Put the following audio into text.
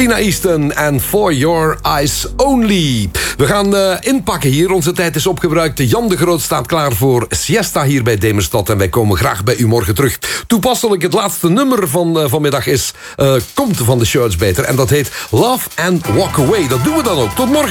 Tina Easton en For Your Eyes Only. We gaan inpakken hier. Onze tijd is opgebruikt. Jan de Groot staat klaar voor siesta hier bij Demerstad. En wij komen graag bij u morgen terug. Toepasselijk het laatste nummer van vanmiddag komt van de Shirts Beter. En dat heet Love and Walk Away. Dat doen we dan ook. Tot morgen.